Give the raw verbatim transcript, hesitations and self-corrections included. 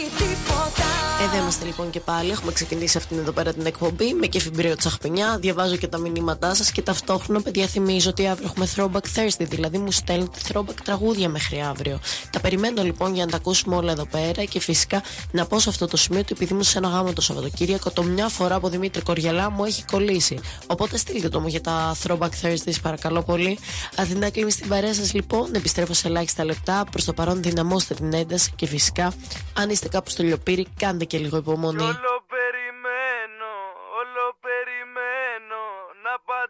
Εδώ είμαστε λοιπόν και πάλι. Έχουμε ξεκινήσει αυτήν εδώ πέρα την εκπομπή με Κεφιμπρίο Τσαχπινιά. Διαβάζω και τα μηνύματά σας και ταυτόχρονα, παιδιά, θυμίζω ότι αύριο έχουμε Throwback Thursday. Δηλαδή μου στέλνετε throwback τραγούδια μέχρι αύριο. Τα περιμένω λοιπόν για να τα ακούσουμε όλα εδώ πέρα. Και φυσικά να πω σε αυτό το σημείο ότι επειδή ήμουν σε ένα γάμο το Σαββατοκύριακο, το μια φορά από Δημήτρη Κοριαλά μου έχει κολλήσει. Οπότε στείλτε το μου για τα Throwback Thursdays, παρακαλώ πολύ. Αθηνά κλείνει στην παρέα σας λοιπόν. Επιστρέφω σε ελάχιστα λεπτά. Προς το παρόν, δυναμώστε την ένταση και φυσικά, αν είστε κάπου στο Λιοπύρι, κάντε και λίγο υπομονή.